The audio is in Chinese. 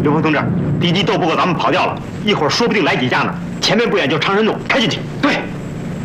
刘峰同志，敌机斗不过咱们跑掉了，一会儿说不定来几架呢。前面不远就长山路，开进去。 对。